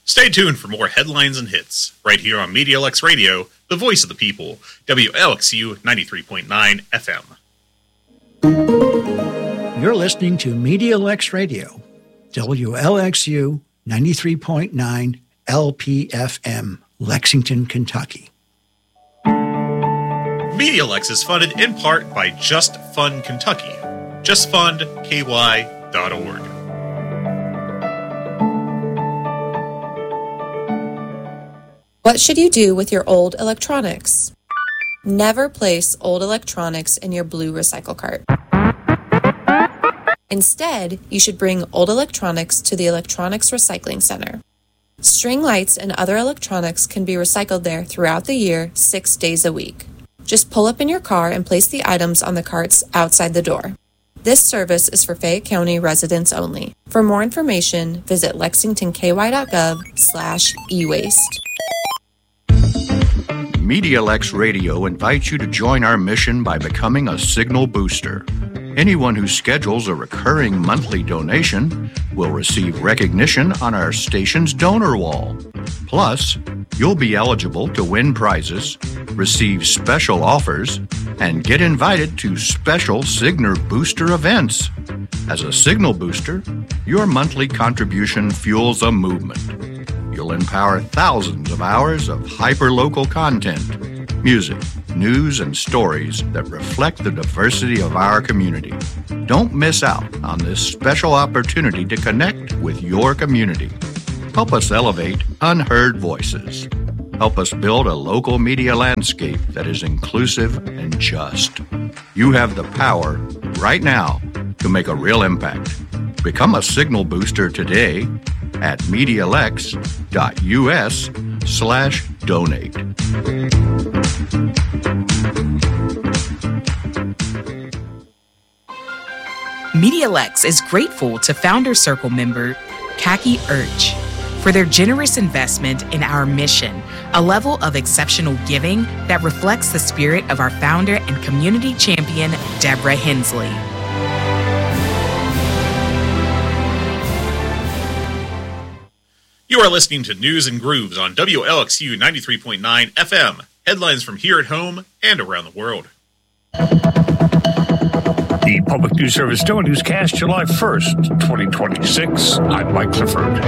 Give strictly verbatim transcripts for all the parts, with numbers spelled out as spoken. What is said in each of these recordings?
Stay tuned for more headlines and hits, right here on Media Lex Radio, the voice of the people, W L X U ninety-three point nine F M. You're listening to Media Lex Radio, W L X U ninety-three point nine L P F M, Lexington, Kentucky. Media Lex is funded in part by Just Fund Kentucky, just fund K Y dot org. What should you do with your old electronics? Never place old electronics in your blue recycle cart. Instead, you should bring old electronics to the Electronics Recycling Center. String lights and other electronics can be recycled there throughout the year, six days a week. Just pull up in your car and place the items on the carts outside the door. This service is for Fayette County residents only. For more information, visit lexington k y dot gov slash e waste. Media Lex Radio invites you to join our mission by becoming a Signal Booster. Anyone who schedules a recurring monthly donation will receive recognition on our station's donor wall. Plus, you'll be eligible to win prizes, receive special offers, and get invited to special Signal Booster events. As a Signal Booster, your monthly contribution fuels a movement. You'll empower thousands of hours of hyper-local content, music, news, and stories that reflect the diversity of our community. Don't miss out on this special opportunity to connect with your community. Help us elevate unheard voices. Help us build a local media landscape that is inclusive and just. You have the power right now to make a real impact. Become a Signal Booster today at medialex dot U S slash donate. MediaLex is grateful to Founder Circle member Kaki Urch for their generous investment in our mission, a level of exceptional giving that reflects the spirit of our founder and community champion, Deborah Hensley. You are listening to News and Grooves on W L X U ninety-three point nine F M. Headlines from here at home and around the world. The Public News Service Doe Newscast, July first, twenty twenty-six. I'm Mike Clifford.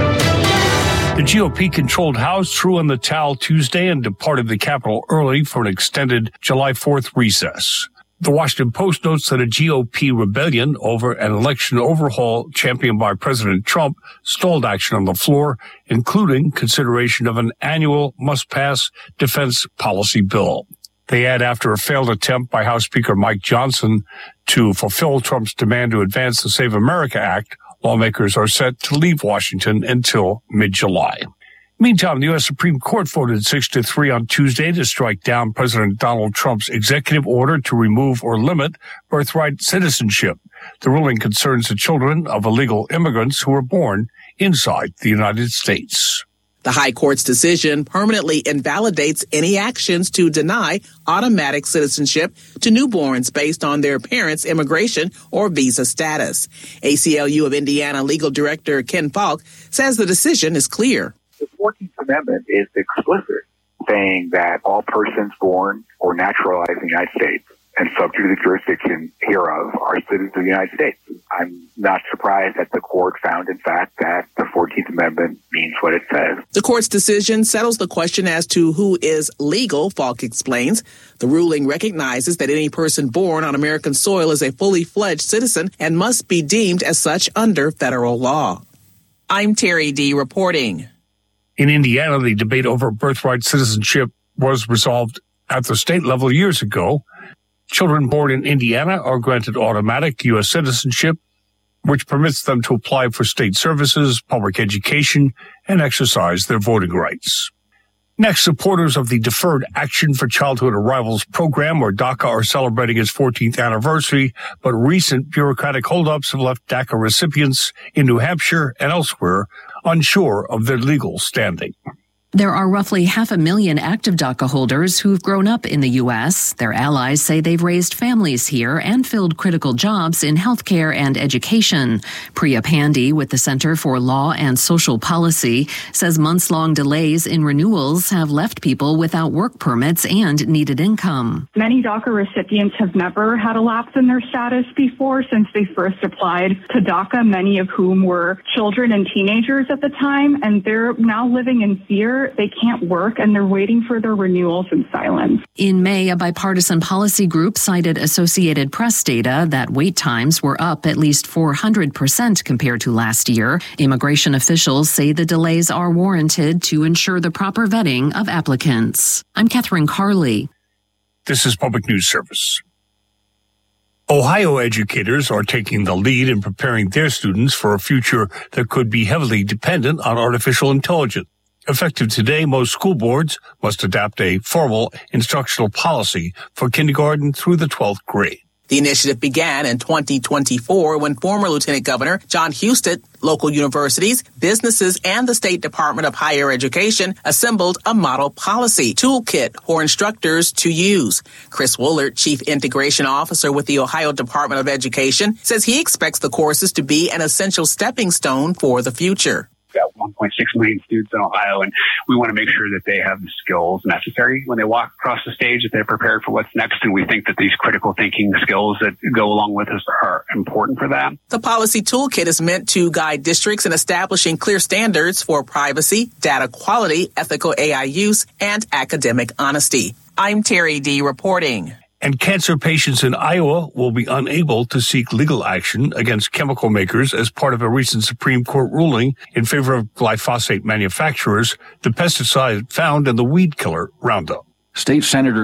The G O P-controlled House threw in the towel Tuesday and departed the Capitol early for an extended July fourth recess. The Washington Post notes that a G O P rebellion over an election overhaul championed by President Trump stalled action on the floor, including consideration of an annual must-pass defense policy bill. They add, after a failed attempt by House Speaker Mike Johnson to fulfill Trump's demand to advance the Save America Act, lawmakers are set to leave Washington until mid-July. Meantime, the U S Supreme Court voted six to three on Tuesday to strike down President Donald Trump's executive order to remove or limit birthright citizenship. The ruling concerns the children of illegal immigrants who were born inside the United States. The High Court's decision permanently invalidates any actions to deny automatic citizenship to newborns based on their parents' immigration or visa status. A C L U of Indiana legal director Ken Falk says the decision is clear. The fourteenth Amendment is explicit, saying that all persons born or naturalized in the United States and subject to the jurisdiction hereof are citizens of the United States. I'm not surprised that the court found, in fact, that the fourteenth Amendment means what it says. The court's decision settles the question as to who is legal, Falk explains. The ruling recognizes that any person born on American soil is a fully fledged citizen and must be deemed as such under federal law. I'm Terry D. reporting. In Indiana, the debate over birthright citizenship was resolved at the state level years ago. Children born in Indiana are granted automatic U S citizenship, which permits them to apply for state services, public education, and exercise their voting rights. Next, supporters of the Deferred Action for Childhood Arrivals program, or DACA, are celebrating its fourteenth anniversary, but recent bureaucratic holdups have left DACA recipients in New Hampshire and elsewhere unsure of their legal standing. There are roughly half a million active DACA holders who've grown up in the U S. Their allies say they've raised families here and filled critical jobs in healthcare and education. Priya Pandey with the Center for Law and Social Policy says months-long delays in renewals have left people without work permits and needed income. Many DACA recipients have never had a lapse in their status before since they first applied to DACA, many of whom were children and teenagers at the time, and they're now living in fear. They can't work, and they're waiting for their renewals in silence. In May, a bipartisan policy group cited Associated Press data that wait times were up at least four hundred percent compared to last year. Immigration officials say the delays are warranted to ensure the proper vetting of applicants. I'm Catherine Carley. This is Public News Service. Ohio educators are taking the lead in preparing their students for a future that could be heavily dependent on artificial intelligence. Effective today, most school boards must adopt a formal instructional policy for kindergarten through the twelfth grade. The initiative began in twenty twenty-four when former Lieutenant Governor John Husted, local universities, businesses, and the State Department of Higher Education assembled a model policy toolkit for instructors to use. Chris Woolard, Chief Integration Officer with the Ohio Department of Education, says he expects the courses to be an essential stepping stone for the future. We've got one point six million students in Ohio, and we want to make sure that they have the skills necessary when they walk across the stage, that they're prepared for what's next. And we think that these critical thinking skills that go along with us are important for that. The policy toolkit is meant to guide districts in establishing clear standards for privacy, data quality, ethical A I use, and academic honesty. I'm Terry D. reporting. And cancer patients in Iowa will be unable to seek legal action against chemical makers as part of a recent Supreme Court ruling in favor of glyphosate manufacturers, the pesticide found in the weed killer Roundup. State Senator